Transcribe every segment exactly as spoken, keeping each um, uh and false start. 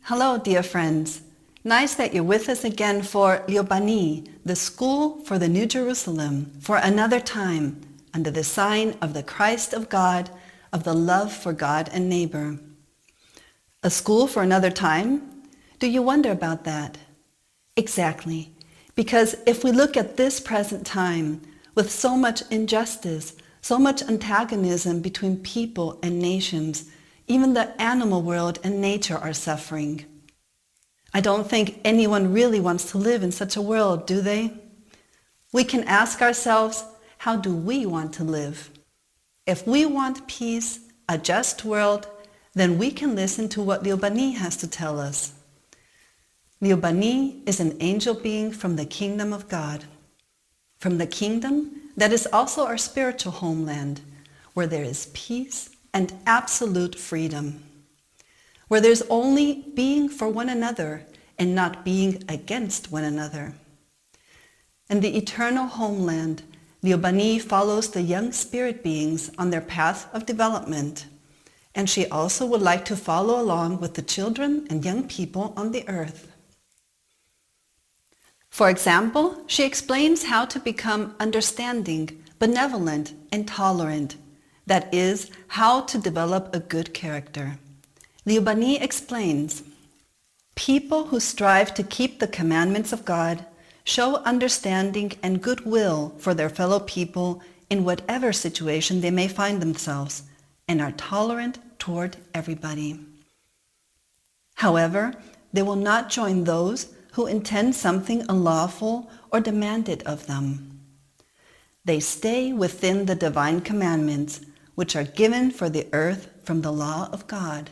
Hello, dear friends. Nice that you're with us again for Liobani, the School for the New Jerusalem, for another time, under the sign of the Christ of God, of the love for God and neighbor. A school for another time? Do you wonder about that? Exactly, because if we look at this present time, with so much injustice, so much antagonism between people and nations, even the animal world and nature are suffering. I don't think anyone really wants to live in such a world, do they? We can ask ourselves, how do we want to live? If we want peace, a just world, then we can listen to what Liobani has to tell us. Liobani is an angel being from the kingdom of God, from the kingdom that is also our spiritual homeland, where there is peace and absolute freedom, where there's only being for one another and not being against one another. In the eternal homeland, Liobani follows the young spirit beings on their path of development, and she also would like to follow along with the children and young people on the earth. For example, she explains how to become understanding, benevolent, and tolerant. That is, how to develop a good character. Liobani explains, people who strive to keep the commandments of God show understanding and goodwill for their fellow people in whatever situation they may find themselves, and are tolerant toward everybody. However, they will not join those who intend something unlawful or demand it of them. They stay within the divine commandments, which are given for the earth from the law of God.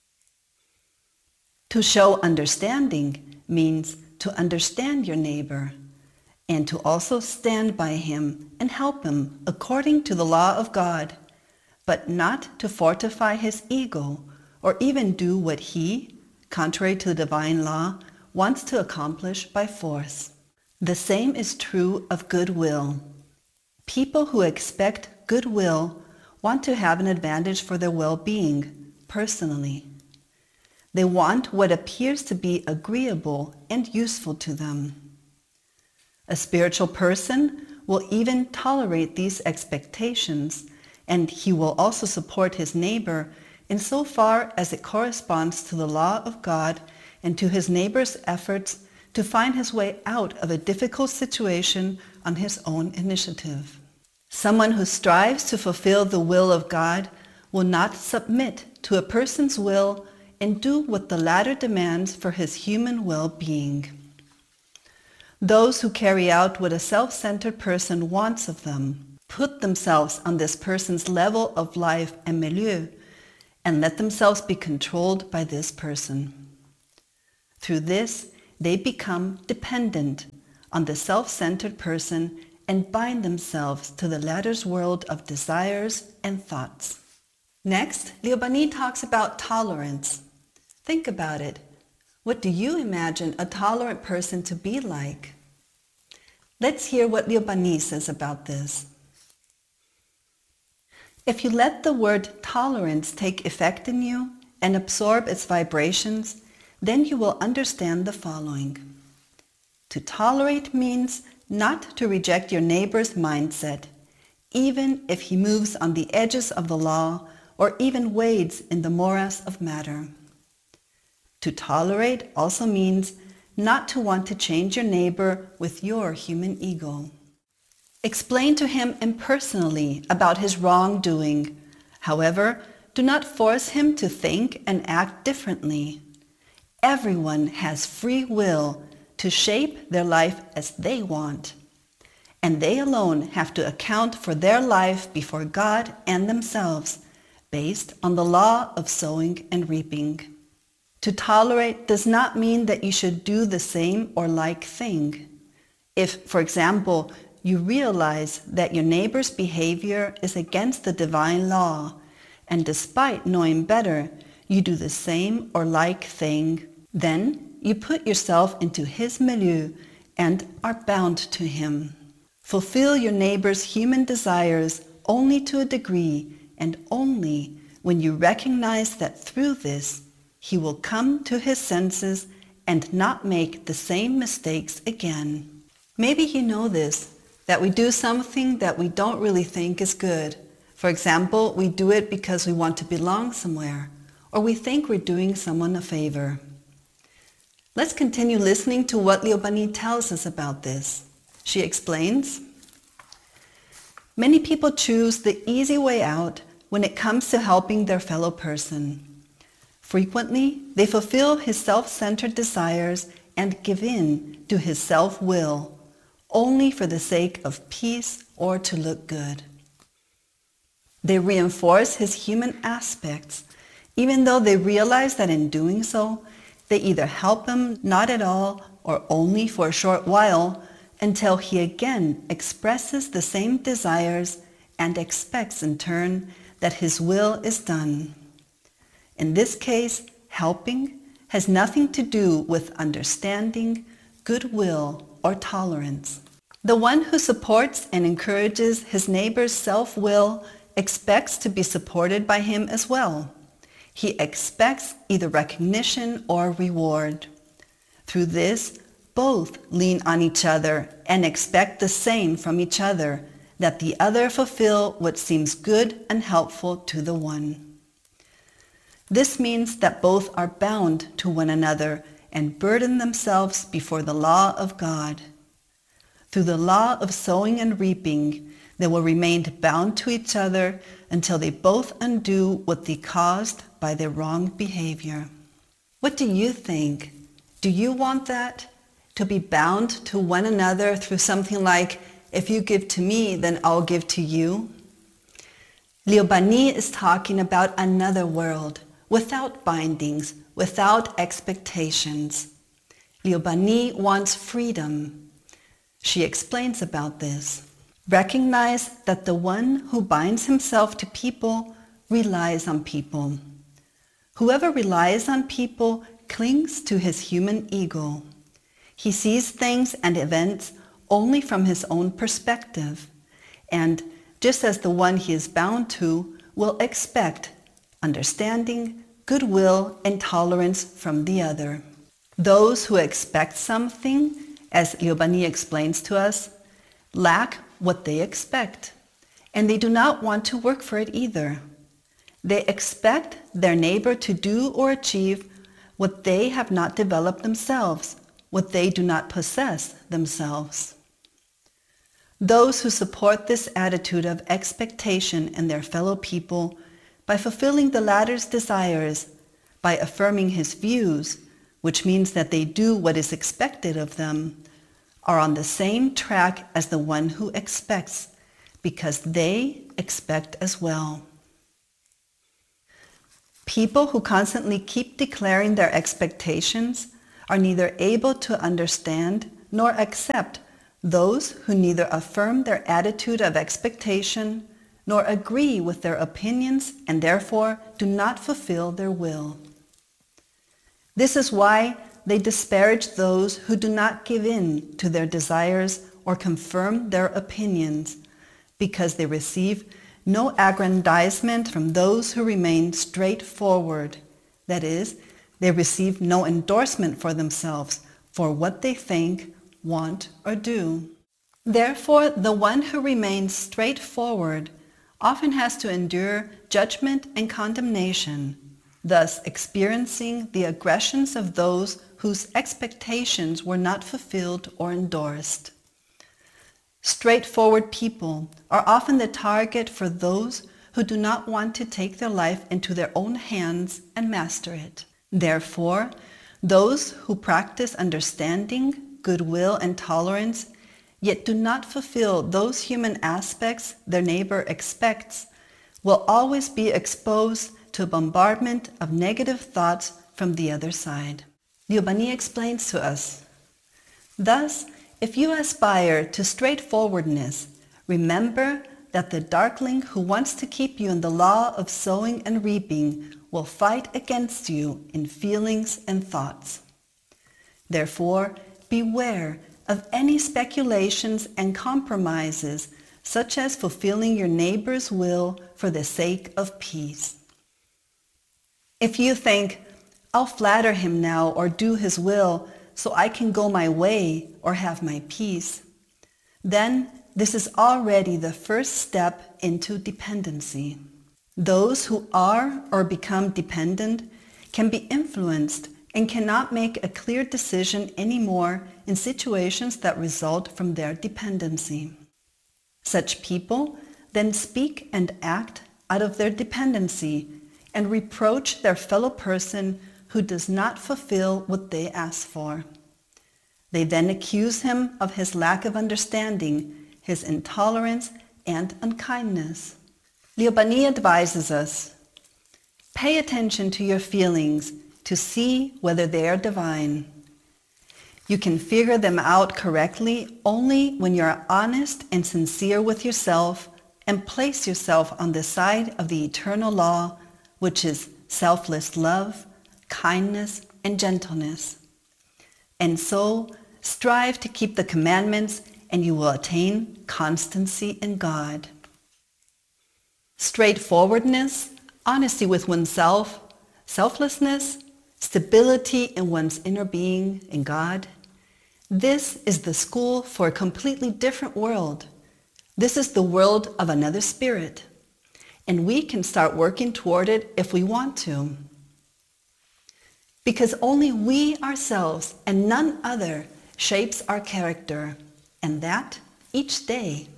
To show understanding means to understand your neighbor, and to also stand by him and help him according to the law of God, but not to fortify his ego or even do what he, contrary to the divine law, wants to accomplish by force. The same is true of goodwill. People who expect goodwill want to have an advantage for their well-being, personally. They want what appears to be agreeable and useful to them. A spiritual person will even tolerate these expectations, and he will also support his neighbor insofar as it corresponds to the law of God and to his neighbor's efforts to find his way out of a difficult situation on his own initiative. Someone who strives to fulfill the will of God will not submit to a person's will and do what the latter demands for his human well-being. Those who carry out what a self-centered person wants of them put themselves on this person's level of life and milieu and let themselves be controlled by this person. Through this, they become dependent on the self-centered person and bind themselves to the latter's world of desires and thoughts. Next, Liobani talks about tolerance. Think about it. What do you imagine a tolerant person to be like? Let's hear what Liobani says about this. If you let the word tolerance take effect in you and absorb its vibrations, then you will understand the following. To tolerate means not to reject your neighbor's mindset, even if he moves on the edges of the law or even wades in the morass of matter. To tolerate also means not to want to change your neighbor with your human ego. Explain to him impersonally about his wrongdoing. However, do not force him to think and act differently. Everyone has free will to shape their life as they want, and they alone have to account for their life before God and themselves, based on the law of sowing and reaping. To tolerate does not mean that you should do the same or like thing. If, for example, you realize that your neighbor's behavior is against the divine law, and despite knowing better, you do the same or like thing, then you put yourself into his milieu and are bound to him. Fulfill your neighbor's human desires only to a degree and only when you recognize that through this he will come to his senses and not make the same mistakes again. Maybe you know this, that we do something that we don't really think is good. For example, we do it because we want to belong somewhere, or we think we're doing someone a favor. Let's continue listening to what Liu Bani tells us about this. She explains, many people choose the easy way out when it comes to helping their fellow person. Frequently, they fulfill his self-centered desires and give in to his self-will, only for the sake of peace or to look good. They reinforce his human aspects, even though they realize that in doing so, they either help him not at all or only for a short while, until he again expresses the same desires and expects in turn that his will is done. In this case, helping has nothing to do with understanding, goodwill, or tolerance. The one who supports and encourages his neighbor's self-will expects to be supported by him as well. He expects either recognition or reward. Through this, both lean on each other and expect the same from each other, that the other fulfill what seems good and helpful to the one. This means that both are bound to one another and burden themselves before the law of God. Through the law of sowing and reaping, they will remain bound to each other until they both undo what they caused by their wrong behavior. What do you think? Do you want that? To be bound to one another through something like, if you give to me, then I'll give to you? Liu Bani is talking about another world, without bindings, without expectations. Liu Bani wants freedom. She explains about this. Recognize that the one who binds himself to people relies on people. Whoever relies on people clings to his human ego. He sees things and events only from his own perspective, and just as the one he is bound to will expect understanding, goodwill, and tolerance from the other. Those who expect something, as Liu Bani explains to us, lack what they expect, and they do not want to work for it either. They expect their neighbor to do or achieve what they have not developed themselves, what they do not possess themselves. Those who support this attitude of expectation in their fellow people by fulfilling the latter's desires, by affirming his views, which means that they do what is expected of them, are on the same track as the one who expects, because they expect as well. People who constantly keep declaring their expectations are neither able to understand nor accept those who neither affirm their attitude of expectation nor agree with their opinions and therefore do not fulfill their will. This is why they disparage those who do not give in to their desires or confirm their opinions, because they receive no aggrandizement from those who remain straightforward. That is, they receive no endorsement for themselves for what they think, want, or do. Therefore, the one who remains straightforward often has to endure judgment and condemnation, thus experiencing the aggressions of those whose expectations were not fulfilled or endorsed. Straightforward people are often the target for those who do not want to take their life into their own hands and master it. Therefore, those who practice understanding, goodwill, and tolerance, yet do not fulfill those human aspects their neighbor expects, will always be exposed to a bombardment of negative thoughts from the other side. Liu Bani explains to us, thus, if you aspire to straightforwardness, remember that the darkling who wants to keep you in the law of sowing and reaping will fight against you in feelings and thoughts. Therefore, beware of any speculations and compromises, such as fulfilling your neighbor's will for the sake of peace. If you think, I'll flatter him now or do his will so I can go my way or have my peace, then this is already the first step into dependency. Those who are or become dependent can be influenced and cannot make a clear decision anymore in situations that result from their dependency. Such people then speak and act out of their dependency and reproach their fellow person who does not fulfill what they ask for. They then accuse him of his lack of understanding, his intolerance, and unkindness. Liu Bani advises us, pay attention to your feelings to see whether they are divine. You can figure them out correctly only when you are honest and sincere with yourself and place yourself on the side of the eternal law, which is selfless love, kindness, and gentleness. And so, strive to keep the commandments and you will attain constancy in God. Straightforwardness, honesty with oneself, selflessness, stability in one's inner being in God. This is the school for a completely different world. This is the world of another spirit. And we can start working toward it if we want to. Because only we ourselves and none other shapes our character, and that each day.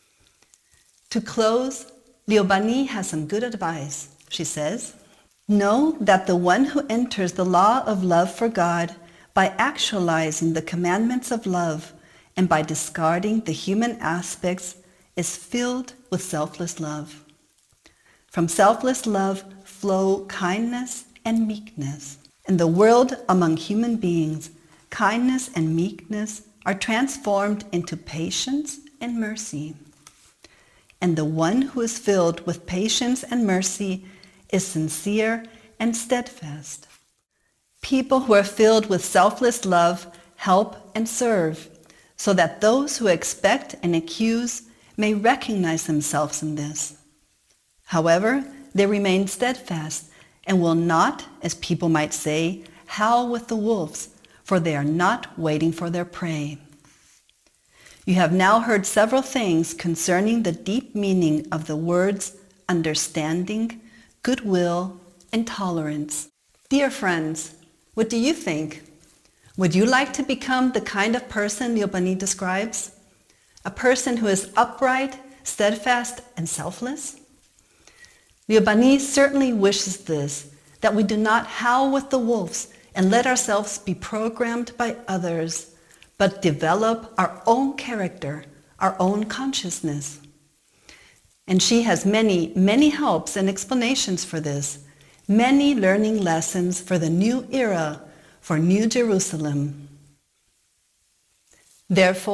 To close, Liu Bani has some good advice. She says, know that the one who enters the law of love for God by actualizing the commandments of love and by discarding the human aspects is filled with selfless love. From selfless love flow kindness and meekness. In the world among human beings, kindness and meekness are transformed into patience and mercy. And the one who is filled with patience and mercy is sincere and steadfast. People who are filled with selfless love help and serve, so that those who expect and accuse may recognize themselves in this. However, they remain steadfast and will not, as people might say, howl with the wolves, for they are not waiting for their prey. You have now heard several things concerning the deep meaning of the words understanding, goodwill, and tolerance. Dear friends, what do you think? Would you like to become the kind of person Liu Bani describes? A person who is upright, steadfast, and selfless? Liu Bani certainly wishes this, that we do not howl with the wolves and let ourselves be programmed by others, but develop our own character, our own consciousness. And she has many, many helps and explanations for this, many learning lessons for the new era, for New Jerusalem. Therefore,